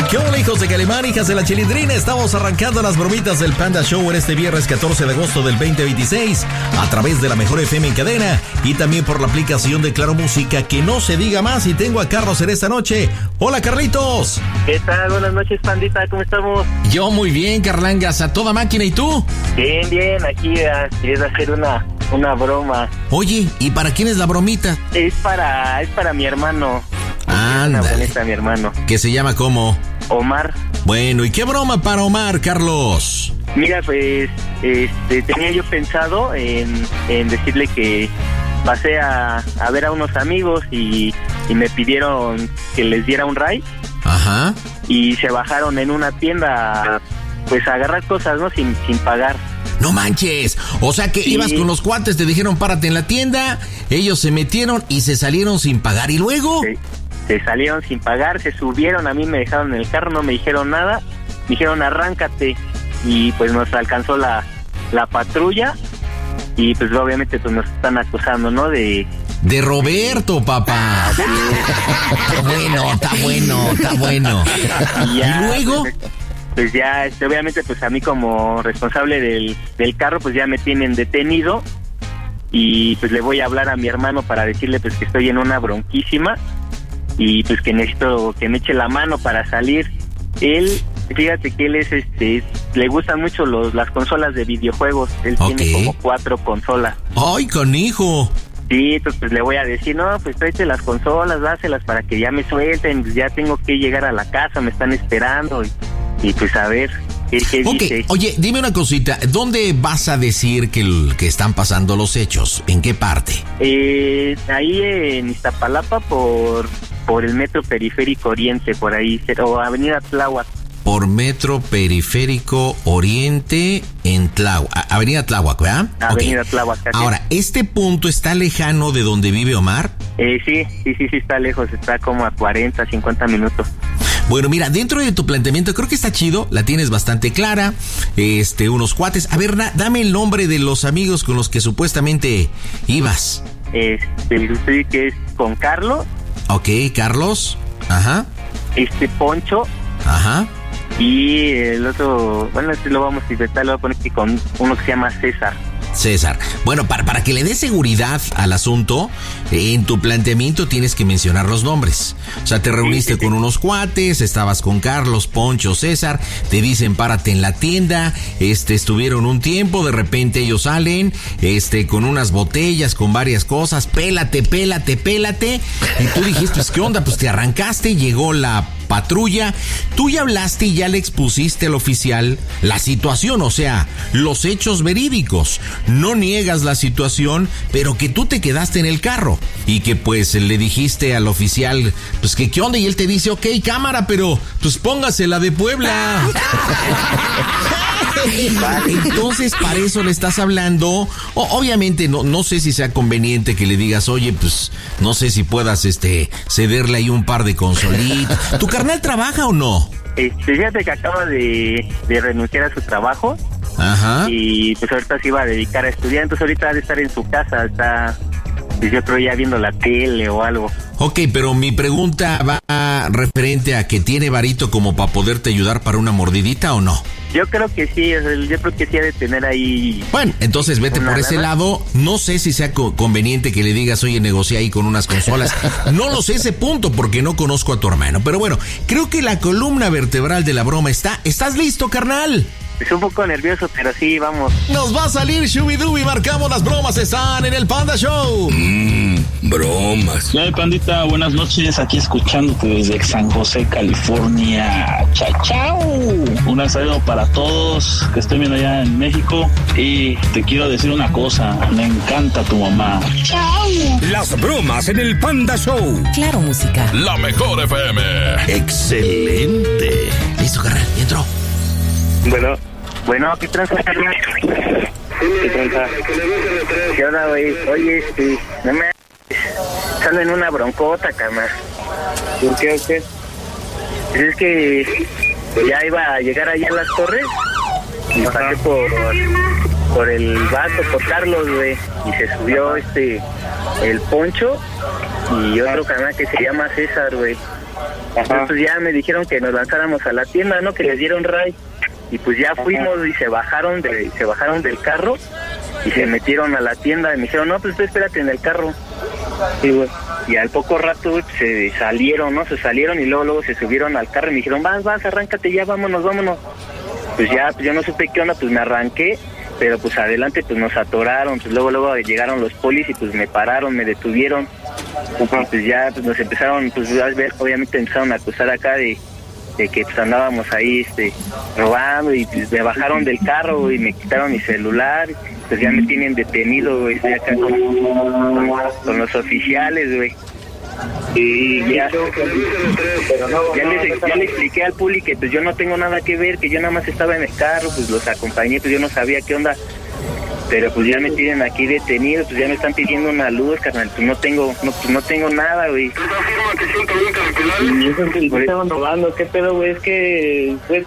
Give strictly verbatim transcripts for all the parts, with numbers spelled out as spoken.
¿Qué hola, hijos de Calimán, hijas de la Chilindrina? Estamos arrancando las bromitas del Panda Show en este viernes catorce de agosto del veinte veintiséis a través de la Mejor F M en cadena y también por la aplicación de Claro Música. Que no se diga más, y tengo a Carlos en esta noche. Hola, Carlitos. ¿Qué tal? Buenas noches, pandita, ¿cómo estamos? Yo muy bien, Carlangas, a toda máquina. ¿Y tú? Bien, bien, aquí quieres hacer una, una broma. Oye, ¿y para quién es la bromita? Es para, es para mi hermano. Ándale. Una mi hermano. ¿Qué se llama cómo? Omar. Bueno, ¿y qué broma para Omar, Carlos? Mira, pues, este, tenía yo pensado en, en decirle que pasé a, a ver a unos amigos y, y me pidieron que les diera un ride. Ajá. Y se bajaron en una tienda, pues, a agarrar cosas, ¿no? Sin, sin pagar. No manches, o sea que sí. Ibas con los cuates, te dijeron párate en la tienda, ellos se metieron y se salieron sin pagar, ¿y luego? Sí. Se salieron sin pagar, se subieron, a mí me dejaron en el carro, no me dijeron nada, me dijeron arráncate, y pues nos alcanzó la, la patrulla, y pues obviamente pues nos están acusando, ¿no? De... De Roberto, papá. Sí. Está bueno, está bueno, está bueno. Y, ya, ¿Y luego? Pues, pues ya, este, obviamente pues a mí como responsable del, del carro, pues ya me tienen detenido, y pues le voy a hablar a mi hermano para decirle pues que estoy en una bronquísima, y pues que necesito que me eche la mano para salir. Él, fíjate que él es este, le gustan mucho los las consolas de videojuegos, él okay. Tiene como cuatro consolas. ¡Ay, canijo! Sí, entonces pues le voy a decir, no, pues tráete las consolas, dáselas para que ya me suelten, pues ya tengo que llegar a la casa, me están esperando, y, y pues a ver qué, qué okay. dice. Oye, dime una cosita, ¿dónde vas a decir que, el, que están pasando los hechos? ¿En qué parte? Eh, ahí en Iztapalapa por... por el Metro Periférico Oriente, por ahí, o Avenida Tláhuac. Por Metro Periférico Oriente en Tláhuac, Avenida Tláhuac, ¿verdad? Avenida okay. Tláhuac. Casi. Ahora, ¿este punto está lejano de donde vive Omar? Eh, sí, sí, sí, sí, está lejos, está como a cuarenta, cincuenta minutos. Bueno, mira, dentro de tu planteamiento creo que está chido, la tienes bastante clara, este, unos cuates. A ver, da, dame el nombre de los amigos con los que supuestamente ibas. Este, sí, que es con Carlos. Ok, Carlos, ajá. Este, Poncho. Ajá. Y el otro, bueno, este lo vamos a inventar, lo voy a poner aquí con uno que se llama César. César. Bueno, para, para que le dé seguridad al asunto, en tu planteamiento tienes que mencionar los nombres. O sea, te reuniste sí, sí, con sí. unos cuates, estabas con Carlos, Poncho, César, te dicen párate en la tienda, este, estuvieron un tiempo, de repente ellos salen, este, con unas botellas, con varias cosas, pélate, pélate, pélate, y tú dijiste, pues, ¿qué onda? Pues te arrancaste, llegó la patrulla, tú ya hablaste y ya le expusiste al oficial la situación, o sea, los hechos verídicos. No niegas la situación, pero que tú te quedaste en el carro y que pues le dijiste al oficial, pues que qué onda, y él te dice, ok, cámara, pero pues póngase la de Puebla. Entonces, para eso le estás hablando. O, obviamente, no, no sé si sea conveniente que le digas, oye, pues, no sé si puedas este cederle ahí un par de consolitas. ¿Tu carnal trabaja o no? Este, fíjate que acaba de, de renunciar a su trabajo. Ajá. Y pues ahorita se iba a dedicar a estudiar, entonces ahorita ha de estar en su casa, está, pues yo creo ya viendo la tele o algo. Ok, pero mi pregunta va referente a que tiene varito como para poderte ayudar para una mordidita, ¿o no? Yo creo que sí, yo creo que sí ha de tener ahí... Bueno, entonces vete por ese lana. lado. No sé si sea co- conveniente que le digas, oye, negocia ahí con unas consolas. No lo sé ese punto porque no conozco a tu hermano. Pero bueno, creo que la columna vertebral de la broma está... ¿Estás listo, carnal? Es un poco nervioso, pero sí, vamos. Nos va a salir Shubidoo y marcamos las bromas. Están en el Panda Show. Mmm, bromas. Ya, pandita, buenas noches. Aquí escuchándote desde San José, California. Chao, chao. Un saludo para todos que estén viendo allá en México. Y te quiero decir una cosa. Me encanta tu mamá. Chao. Las bromas en el Panda Show. Claro, música. La Mejor F M. Excelente. Listo, carnal, entró. Bueno, bueno, ¿qué tranza, carnal? ¿Qué tranza? ¿Qué onda, güey? Oye, este, no me... Salo en una broncota, carnal. ¿Por qué o qué? Pues es que ya iba a llegar allá a las Torres y pasé por, por el vato, por Carlos, güey, y se subió este, el Poncho y otro carnal que se llama César, güey. Entonces ya me dijeron que nos lanzáramos a la tienda, ¿no? Que les dieron ray. Y pues ya fuimos y se bajaron de, se bajaron del carro y se metieron a la tienda y me dijeron, no, pues tú espérate en el carro. Sí, güey. Y al poco rato, güey, se salieron, ¿no? Se salieron y luego luego se subieron al carro y me dijeron, vas, vas, arráncate ya, vámonos, vámonos. Pues ya, pues yo no supe qué onda, pues me arranqué, pero pues adelante pues nos atoraron, pues luego luego llegaron los polis y pues me pararon, me detuvieron. Uh-huh. Pues ya pues nos empezaron, pues a ver, obviamente empezaron a acusar acá de, de que pues andábamos ahí este robando y pues, me bajaron del carro y me quitaron mi celular, pues ya me tienen detenido, güey, estoy acá con, con, con los oficiales, güey. Y ya, ya, les, ya le expliqué al puli que pues yo no tengo nada que ver, que yo nada más estaba en el carro, pues los acompañé, pues yo no sabía qué onda. Pero pues ya me tienen aquí detenido, pues ya me están pidiendo una luz, carnal, pues no tengo, no, pues no tengo nada, güey. Y eso que me estaban robando, qué pedo, güey, es que, pues,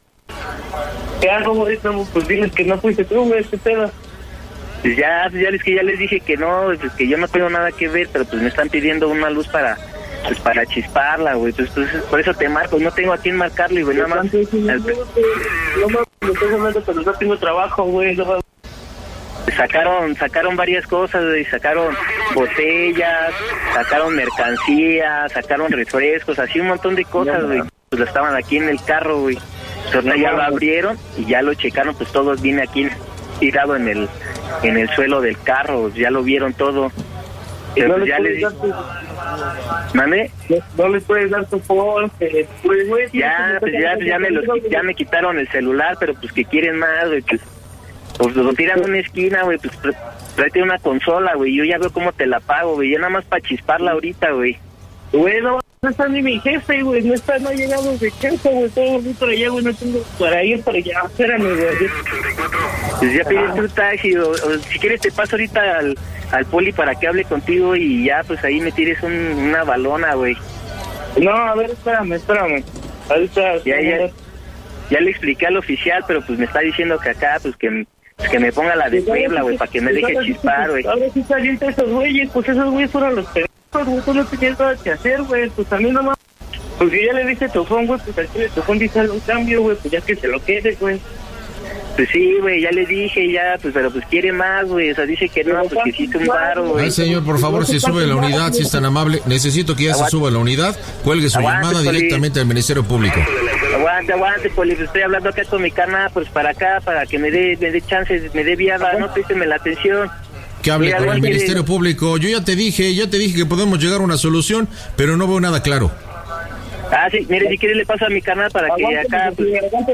¿qué hago, güey? Pues diles que no fuiste tú, güey, qué pedo. Pues ya, pues ya les que ya les dije que no, pues que yo no tengo nada que ver, pero pues me están pidiendo una luz para, pues para chisparla, güey, pues, pues por eso te marco, no tengo a quién marcarle, güey, nada más. No mames, no estoy hablando, pero no tengo trabajo, güey, no mames. Sacaron, sacaron varias cosas, güey, sacaron botellas, sacaron mercancía, sacaron refrescos, así un montón de cosas, güey. Pues lo estaban aquí en el carro, güey. Entonces ya lo abrieron y ya lo checaron, pues todos viene aquí tirado en el en el suelo del carro, ya lo vieron todo. Pero no pues ya les tu... ¿Mande? No, no les puedes dar tu phone, pues, güey. Ya, pues ya, ya me los, ya me quitaron el celular, pero pues que quieren más, güey, pues, pues lo tiran a una esquina, güey, pues tráete una consola, güey, yo ya veo cómo te la pago, güey, ya nada más para chisparla ahorita, güey. Güey, no, no está ni mi jefe, güey, no está, no ha llegado de casa, güey, todo muy por allá, güey, no tengo para ir para allá, espérame, güey. Pues ya pides tu taxi, o, o si quieres te paso ahorita al, al poli para que hable contigo y ya, pues ahí me tires un, una balona, güey. No, a ver, espérame, espérame, ahorita... Ya, ya, ya le expliqué al oficial, pero pues me está diciendo que acá, pues que... Pues que me ponga la de Puebla, güey, para que me deje chispar, güey. Ahora sí saliente esos güeyes, pues esos güeyes fueron los pendejos, güey, tú no tenías nada que hacer, güey, pues a mí nomás. Pues si ya le diste tu phone, güey, pues aquí le tu phone dice algún cambio, güey, pues ya que se lo quede, güey. Pues sí, güey, ya le dije, ya, pues, pero pues quiere más, güey, o sea, dice que no, pues que hiciste un paro, güey. Ay, señor, por favor, si sube la unidad, si es tan amable, necesito que ya se suba la unidad, cuelgue su aguante, llamada poli. Directamente al Ministerio Público. Aguante, aguante, poli, pues estoy hablando acá con mi carnal, pues para acá, para que me dé, me dé chance, me dé viada, no, présteme la atención. Que hable con el Ministerio Público, yo ya te dije, ya te dije que podemos llegar a una solución, pero no veo nada claro. Ah, sí, mire, si quiere le paso a mi canal para que acá... Pues...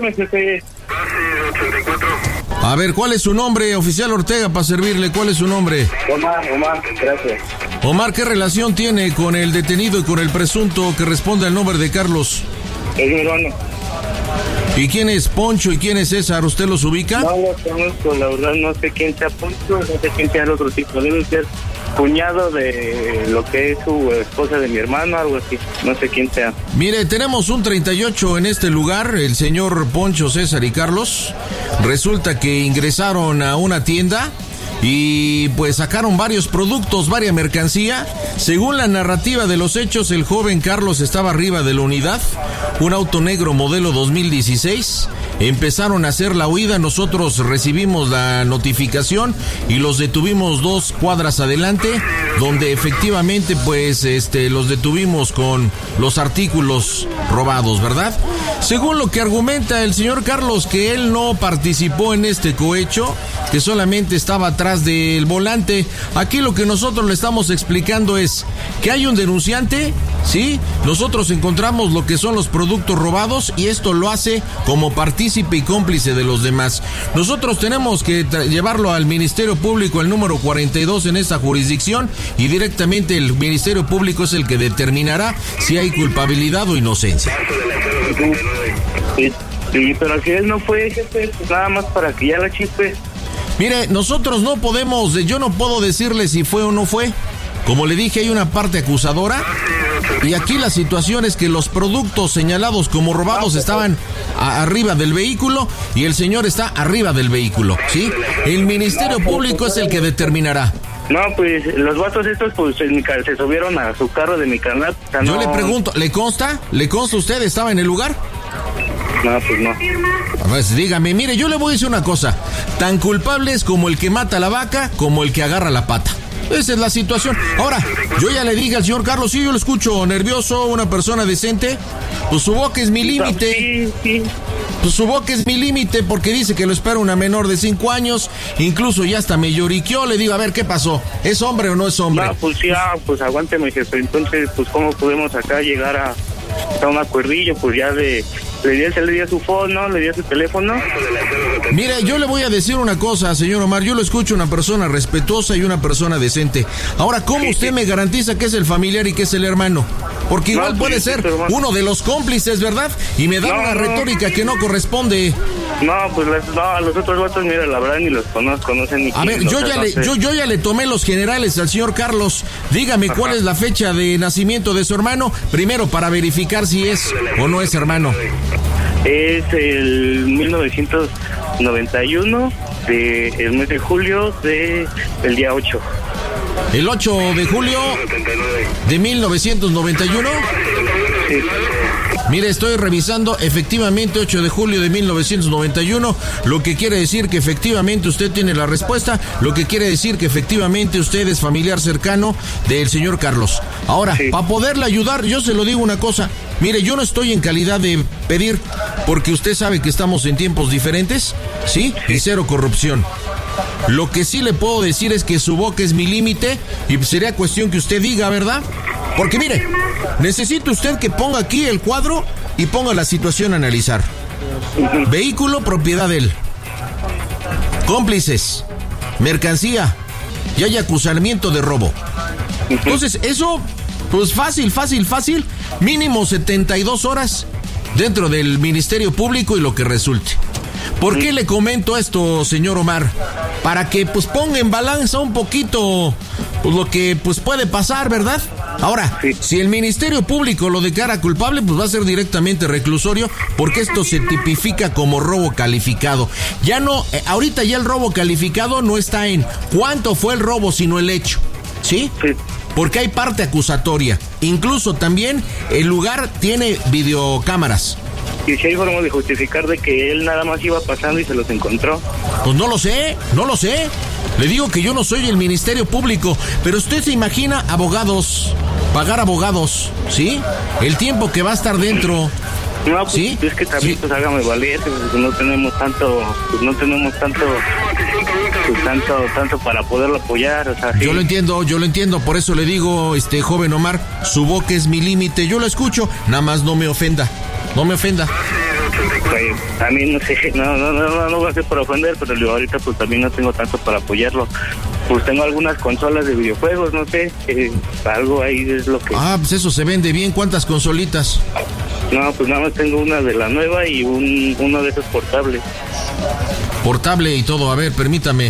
A ver, ¿cuál es su nombre, oficial Ortega, para servirle? ¿Cuál es su nombre? Omar, Omar, gracias. Omar, ¿qué relación tiene con el detenido y con el presunto que responde al nombre de Carlos? Es mi hermano. ¿Y quién es Poncho y quién es César? ¿Usted los ubica? No los conozco, la verdad, no sé quién sea Poncho, no sé quién sea el otro tipo, debe ser cuñado de lo que es su esposa de mi hermano, algo así, no sé quién sea. Mire, tenemos un treinta y ocho en este lugar, el señor Poncho, César y Carlos. Resulta que ingresaron a una tienda y pues sacaron varios productos, varias mercancía. Según la narrativa de los hechos, el joven Carlos estaba arriba de la unidad, un auto negro modelo dos mil dieciséis. Empezaron a hacer la huida, nosotros recibimos la notificación y los detuvimos dos cuadras adelante, donde efectivamente pues este los detuvimos con los artículos robados, ¿verdad? Según lo que argumenta el señor Carlos, que él no participó en este cohecho, que solamente estaba atrás del volante. Aquí lo que nosotros le estamos explicando es que hay un denunciante, ¿sí? Nosotros encontramos lo que son los productos robados y esto lo hace como partícipe y cómplice de los demás. Nosotros tenemos que tra- llevarlo al Ministerio Público, el número cuarenta y dos en esta jurisdicción, y directamente el Ministerio Público es el que determinará si hay culpabilidad o inocencia. Sí, sí, pero si él no fue, jefe, pues nada más para que ya la chispe. Mire, nosotros no podemos, yo no puedo decirle si fue o no fue. Como le dije, hay una parte acusadora y aquí la situación es que los productos señalados como robados estaban a, arriba del vehículo y el señor está arriba del vehículo, ¿sí? El Ministerio Público es el que determinará. No, pues los vatos estos pues en mi ca- se subieron a su carro de mi canal. O sea, Yo no... le pregunto, ¿le consta? ¿Le consta usted? ¿Estaba en el lugar? No, pues no. Pues dígame, mire, yo le voy a decir una cosa. Tan culpable es como el que mata a la vaca, como el que agarra la pata. Esa es la situación. Ahora, yo ya le dije al señor Carlos, sí, yo lo escucho nervioso, una persona decente. Pues su boca es mi límite. Sí, sí. Pues su boca es mi límite porque dice que lo espera una menor de cinco años. Incluso ya hasta me lloriqueó. Le digo, a ver, ¿qué pasó? ¿Es hombre o no es hombre? No, pues ya, pues aguánteme, jefe. Entonces, pues, ¿cómo podemos acá llegar a, a un acuerdillo? Pues ya de... Le di, le di a su phone, ¿no? Le di a su teléfono. Mire, yo le voy a decir una cosa, señor Omar. Yo lo escucho una persona respetuosa y una persona decente. Ahora, ¿cómo Sí, usted sí. me garantiza que es el familiar y que es el hermano? Porque igual No, puede pues, ser pero, uno de los cómplices, ¿verdad? Y me da No, una no. retórica que no corresponde. No, pues las, no, a los otros vatos, mira, la verdad ni los conozco, no sé ni A quién, ver, o yo sea, ya no le, sé. yo, yo ya le tomé los generales al señor Carlos. Dígame cuál Ajá. es la fecha de nacimiento de su hermano, primero para verificar si es o no es hermano. Es el mil novecientos noventa y uno, de, el mes de julio, de, el día ocho. El ocho de julio de mil novecientos noventa y uno. Sí. Mire, estoy revisando, efectivamente ocho de julio de mil novecientos noventa y uno, lo que quiere decir que efectivamente usted tiene la respuesta, lo que quiere decir que efectivamente usted es familiar cercano del señor Carlos. Ahora, Sí. para poderle ayudar, yo se lo digo una cosa, mire, yo no estoy en calidad de pedir, porque usted sabe que estamos en tiempos diferentes, ¿sí? Y cero corrupción. Lo que sí le puedo decir es que su boca es mi límite y sería cuestión que usted diga, ¿verdad? Porque mire, necesita usted que ponga aquí el cuadro y ponga la situación a analizar. Vehículo, propiedad de él. Cómplices, mercancía y hay acusamiento de robo. Entonces, eso, pues fácil, fácil, fácil, mínimo setenta y dos horas dentro del Ministerio Público y lo que resulte. ¿Por qué le comento esto, señor Omar? Para que pues ponga en balanza un poquito pues, lo que pues puede pasar, ¿verdad? Ahora, Sí. si el Ministerio Público lo declara culpable, pues va a ser directamente reclusorio, porque esto se tipifica como robo calificado. Ya no, eh, ahorita ya el robo calificado no está en cuánto fue el robo, sino el hecho, ¿sí? Sí. Porque hay parte acusatoria. Incluso también el lugar tiene videocámaras. Y si hay forma de justificar de que él nada más iba pasando y se los encontró. Pues no lo sé, no lo sé. Le digo que yo no soy el Ministerio Público, pero usted se imagina abogados, pagar abogados, ¿sí? El tiempo que va a estar dentro. No, pues ¿Sí? es que también Sí. pues hágame valer, pues, no tenemos tanto, pues no tenemos tanto, pues tanto, tanto para poderlo apoyar, o sea, sí. Yo lo entiendo, yo lo entiendo, por eso le digo, este joven Omar, su boca es mi límite, yo lo escucho, nada más no me ofenda, no me ofenda. Pues, también no sé, no, no, no, no, no voy a hacer por ofender, pero yo ahorita pues también no tengo tanto para apoyarlo. Pues tengo algunas consolas de videojuegos, no sé, eh, algo ahí es lo que... Ah, pues eso se vende bien, ¿cuántas consolitas? No, pues nada más tengo una de la nueva y un, uno de esos portables. Portable y todo, a ver, permítame.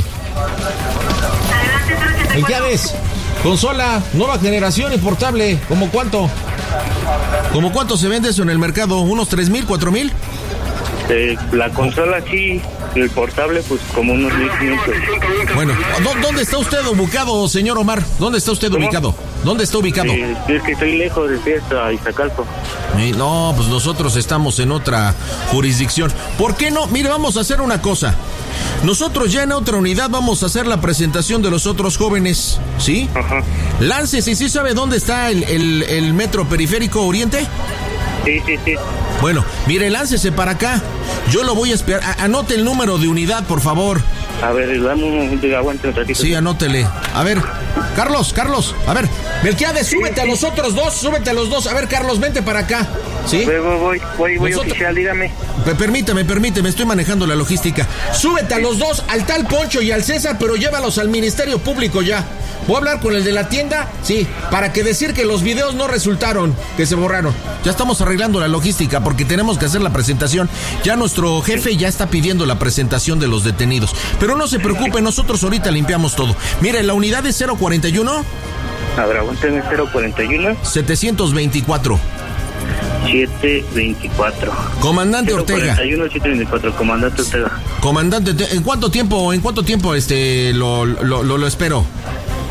¿En qué ves? Consola, nueva generación y portable, ¿cómo cuánto? ¿Cómo cuánto se vende eso en el mercado? ¿Unos tres mil, cuatro mil? Eh, la consola sí, el portable pues como unos mil quinientos. Bueno, ¿dó- ¿dónde está usted ubicado, señor Omar? ¿Dónde está usted ¿Cómo? ubicado? ¿Dónde está ubicado? Eh, es que estoy lejos de fiesta, Iztacalco. Eh, no, pues nosotros estamos en otra jurisdicción. ¿Por qué no? Mire, vamos a hacer una cosa. Nosotros ya en otra unidad vamos a hacer la presentación de los otros jóvenes, ¿sí? Ajá. Láncese, ¿sí sabe dónde está el, el, el metro periférico oriente? Sí, sí, sí. Bueno, mire, láncese para acá. Yo lo voy a esperar. A- anote el número de unidad, por favor. A ver, dame un aguante un ratito. Sí, anótele. A ver, Carlos, Carlos, a ver. Melquiades, súbete a los otros dos, súbete a los dos. A ver, Carlos, vente para acá. ¿Sí? Voy, voy, voy, voy, voy Nosotros- oficial, dígame. Pe- Permítame, permíteme, estoy manejando la logística. Súbete a los dos, al tal Poncho y al César, pero llévalos al Ministerio Público ya. Voy a hablar con el de la tienda, sí, para que decir que los videos no resultaron, que se borraron. Ya estamos arreglando la logística porque tenemos que hacer la presentación. Ya nuestro jefe ya está pidiendo la presentación de los detenidos. Pero no se preocupe, nosotros ahorita limpiamos todo. Mire, la unidad es cero cuarenta y uno, A ver, aguánteme, cero cuarenta y uno, setecientos veinticuatro. setecientos veinticuatro. Comandante Ortega. cero cuarenta y uno, setecientos veinticuatro, comandante Ortega. Comandante, ¿en cuánto tiempo, en cuánto tiempo este lo, lo, lo, lo espero?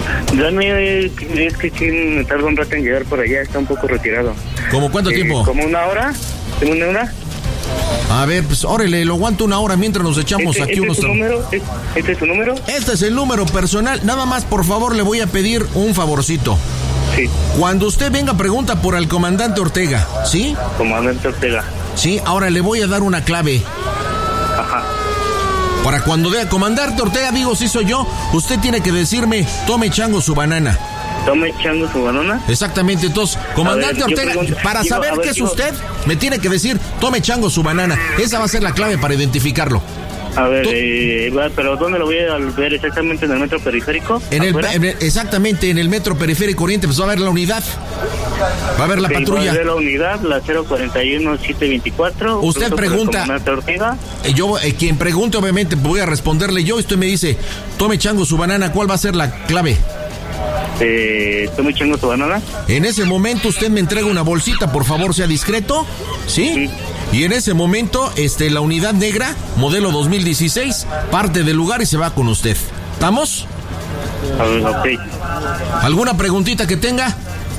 Dame, es que sí me tarda un rato en llegar por allá, está un poco retirado. ¿Cómo cuánto eh, tiempo? ¿Como una hora? ¿Como una hora? A ver, pues órale, lo aguanto una hora mientras nos echamos ¿Este, aquí este unos... es tu número? ¿Este es tu número? Este es el número personal. Nada más, por favor, le voy a pedir un favorcito. Sí. Cuando usted venga, pregunta por el comandante Ortega, ¿sí? Comandante Ortega. Sí, ahora le voy a dar una clave. Ajá. Para cuando vea comandante Ortega, digo, sí soy yo, usted tiene que decirme, tome chango su banana. ¿Tome chango su banana? Exactamente, entonces, comandante ver, Ortega, pregunto, para digo, saber ver, qué es digo, usted, me tiene que decir, tome chango su banana. Esa va a ser la clave para identificarlo. A ver, Tú- eh, va, pero ¿dónde lo voy a ver? ¿Exactamente en el metro periférico? En el, ¿Afuera? en el- exactamente, en el metro periférico oriente, pues va a haber la unidad. Va a haber la Ok, patrulla. va a ver la unidad, la cero cuarenta y uno siete veinticuatro. Usted Pregunto por el pregunta- comandante Ortega. Eh, Yo, eh, quien pregunte, obviamente, voy a responderle yo. Usted me dice, tome chango su banana, ¿cuál va a ser la clave? Eh, ¿Tome chango su banana? En ese momento usted me entrega una bolsita, por favor, sea discreto, ¿sí? Y en ese momento, este, la unidad negra, modelo dos mil dieciséis, parte del lugar y se va con usted. ¿Estamos? A ver, ok. ¿Alguna preguntita que tenga?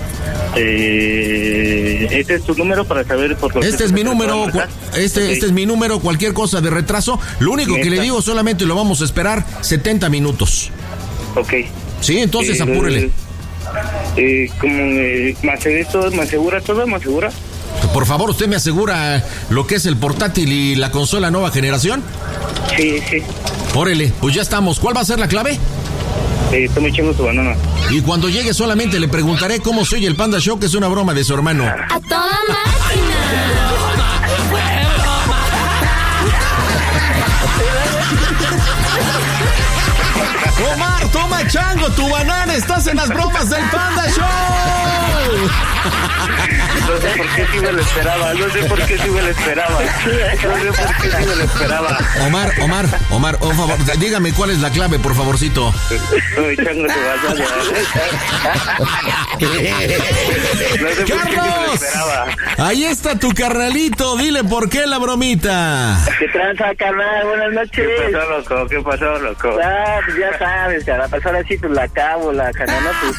Eh, ¿Este es tu número para saber por qué? Este es mi número, cua- este, Ok. este es mi número, cualquier cosa de retraso. Lo único que le Neta. digo, solamente lo vamos a esperar setenta minutos. Ok. Sí, entonces Eh, apúrele. Eh, como, eh, ¿me asegura todo? ¿Me asegura todo? ¿Me asegura? Por favor, ¿usted me asegura lo que es el portátil y la consola nueva generación? Sí, sí. Órale, pues ya estamos. ¿Cuál va a ser la clave? Eh, tome chango su banana. Y cuando llegue solamente le preguntaré cómo soy el Panda Show, que es una broma de su hermano. ¡A toda máquina! Omar, toma chango, tu banana, estás en las bromas del Panda Show. No sé por qué sí me lo esperaba, no sé por qué sí me lo esperaba. No sé por qué sí me lo esperaba. Omar, Omar, Omar, por favor, dígame cuál es la clave, por favorcito. Tome chango su banana. No sé por qué sí me lo ¡Carlos! esperaba. Ahí está tu carnalito, dile por qué la bromita. ¿Qué tranza, carnal? Buenas noches. ¿Qué pasó, loco? ¿Qué pasó, loco? Ah, pues ya sabes, cara. Pues ahora sí, pues la cabo, la canana, pues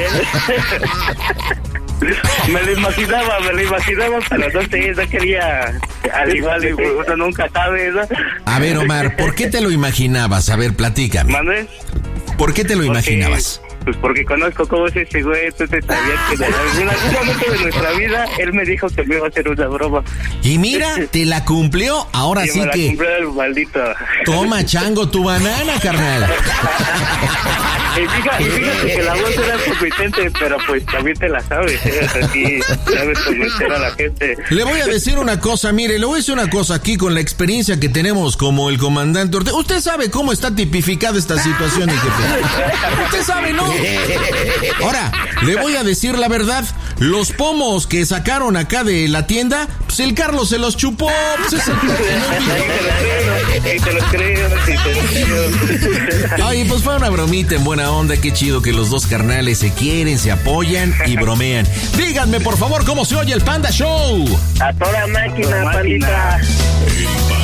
bien. Me lo imaginaba, me lo imaginaba, pero no sé, no quería. Al igual, uno nunca sabe, ¿no? A ver, Omar, ¿por qué te lo imaginabas? A ver, platícame. ¿Mande? ¿Por qué te lo imaginabas? Pues porque conozco cómo es ese güey, tú te sabías que en algún momento de nuestra vida él me dijo que me iba a hacer una broma. Y mira, te la cumplió, ahora Y sí me la que... cumplió el maldito. Toma, chango, tu banana, carnal. Y fíjate, y fíjate que la voz era competente, pero pues también te la sabes, ¿eh? Así sabes convencer a la gente. Le voy a decir una cosa, mire, le voy a decir una cosa aquí con la experiencia que tenemos como el comandante Ortega. Usted sabe cómo está tipificada esta situación, mi jefe. Usted sabe, ¿no? Ahora, le voy a decir la verdad. Los pomos que sacaron acá de la tienda, pues el Carlos se los chupó. Pues es el- Sí, te lo creo, sí, te lo creo. Ay, pues fue una bromita en buena onda. Qué chido que los dos carnales se quieren, se apoyan y bromean. Díganme, por favor, cómo se oye el Panda Show. A toda máquina, pandita. El